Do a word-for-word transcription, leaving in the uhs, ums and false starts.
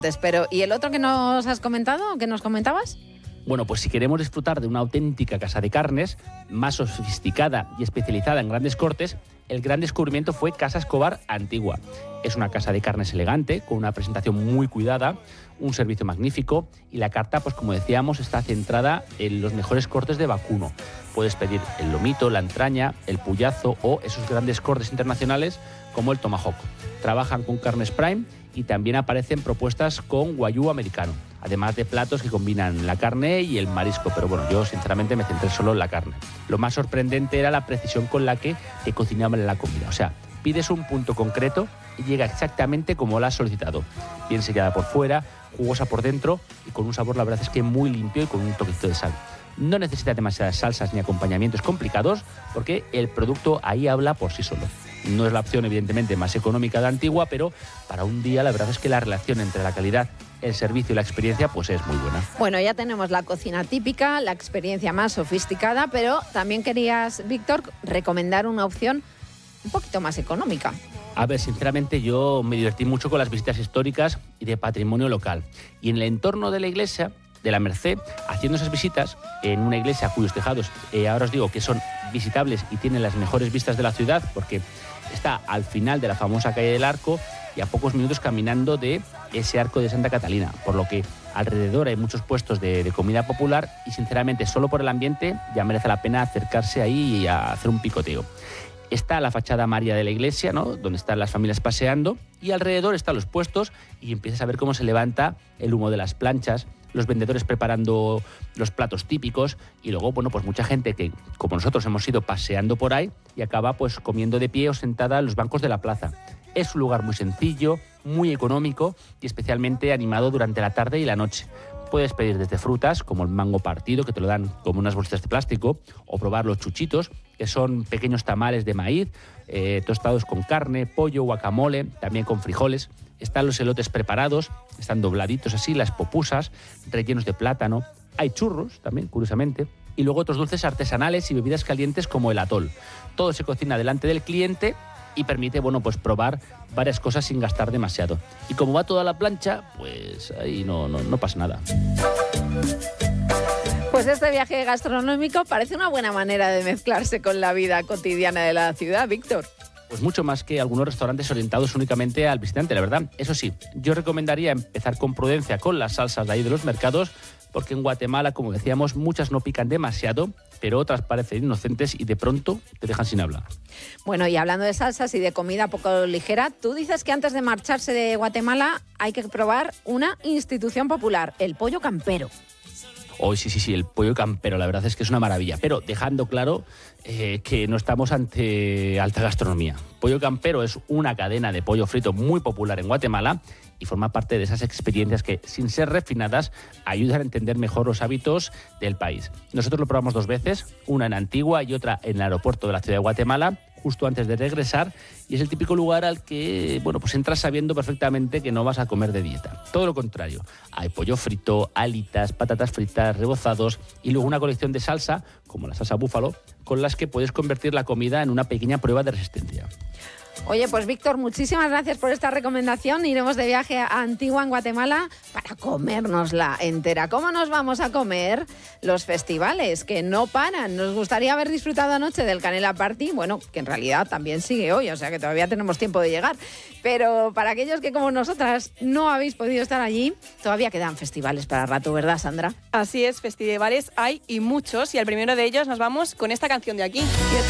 Pero, ¿y el otro que nos has comentado, que nos comentabas? Bueno, pues si queremos disfrutar de una auténtica casa de carnes, más sofisticada y especializada en grandes cortes, el gran descubrimiento fue Casa Escobar Antigua. Es una casa de carnes elegante, con una presentación muy cuidada, un servicio magnífico y la carta, pues como decíamos, está centrada en los mejores cortes de vacuno. Puedes pedir el lomito, la entraña, el puyazo o esos grandes cortes internacionales como el tomahawk. Trabajan con carnes prime y también aparecen propuestas con guayú americano, además de platos que combinan la carne y el marisco, pero bueno, yo sinceramente me centré solo en la carne. Lo más sorprendente era la precisión con la que te cocinaban la comida, o sea, pides un punto concreto y llega exactamente como la has solicitado, bien sellada por fuera, jugosa por dentro y con un sabor, la verdad es que muy limpio y con un toquecito de sal. No necesita demasiadas salsas ni acompañamientos complicados porque el producto ahí habla por sí solo. No es la opción, evidentemente, más económica de Antigua, pero para un día la verdad es que la relación entre la calidad, el servicio y la experiencia pues es muy buena. Bueno, ya tenemos la cocina típica, la experiencia más sofisticada, pero también querías, Víctor, recomendar una opción un poquito más económica. A ver, sinceramente yo me divertí mucho con las visitas históricas y de patrimonio local. Y en el entorno de la iglesia de la Merced, haciendo esas visitas en una iglesia cuyos tejados, eh, ahora os digo que son visitables y tienen las mejores vistas de la ciudad, porque está al final de la famosa calle del Arco y a pocos minutos caminando de ese arco de Santa Catalina, por lo que alrededor hay muchos puestos de, de comida popular y sinceramente solo por el ambiente ya merece la pena acercarse ahí y a hacer un picoteo. Está la fachada María de la iglesia, ¿no?, donde están las familias paseando, y alrededor están los puestos y empiezas a ver cómo se levanta el humo de las planchas, los vendedores preparando los platos típicos y luego, bueno, pues mucha gente que, como nosotros, hemos ido paseando por ahí y acaba pues comiendo de pie o sentada en los bancos de la plaza. Es un lugar muy sencillo, muy económico y especialmente animado durante la tarde y la noche. Puedes pedir desde frutas, como el mango partido, que te lo dan como unas bolsitas de plástico, o probar los chuchitos, que son pequeños tamales de maíz, eh, tostados con carne, pollo, guacamole, también con frijoles. Están los elotes preparados, están dobladitos así, las popusas, rellenos de plátano. Hay churros también, curiosamente. Y luego otros dulces artesanales y bebidas calientes como el atol. Todo se cocina delante del cliente y permite, bueno, pues probar varias cosas sin gastar demasiado. Y como va toda la plancha, pues ahí no, no, no pasa nada. Pues este viaje gastronómico parece una buena manera de mezclarse con la vida cotidiana de la ciudad, Víctor. Pues mucho más que algunos restaurantes orientados únicamente al visitante, la verdad. Eso sí, yo recomendaría empezar con prudencia con las salsas de ahí de los mercados, porque en Guatemala, como decíamos, muchas no pican demasiado, pero otras parecen inocentes y de pronto te dejan sin hablar. Bueno, y hablando de salsas y de comida poco ligera, tú dices que antes de marcharse de Guatemala hay que probar una institución popular, el pollo campero. Oh, sí, sí, sí, el pollo campero, la verdad es que es una maravilla, pero dejando claro eh, que no estamos ante alta gastronomía. Pollo campero es una cadena de pollo frito muy popular en Guatemala y forma parte de esas experiencias que, sin ser refinadas, ayudan a entender mejor los hábitos del país. Nosotros lo probamos dos veces, una en Antigua y otra en el aeropuerto de la ciudad de Guatemala, justo antes de regresar, y es el típico lugar al que, bueno, pues entras sabiendo perfectamente que no vas a comer de dieta. Todo lo contrario, hay pollo frito, alitas, patatas fritas, rebozados y luego una colección de salsa, como la salsa búfalo, con las que puedes convertir la comida en una pequeña prueba de resistencia. Oye, pues Víctor, muchísimas gracias por esta recomendación. Iremos de viaje a Antigua, en Guatemala, para comérnosla entera. ¿Cómo nos vamos a comer los festivales? Que no paran. Nos gustaría haber disfrutado anoche del Canela Party, bueno, que en realidad también sigue hoy, o sea que todavía tenemos tiempo de llegar. Pero para aquellos que, como nosotras, no habéis podido estar allí, todavía quedan festivales para rato, ¿verdad, Sandra? Así es, festivales hay y muchos, y al primero de ellos nos vamos con esta canción de aquí.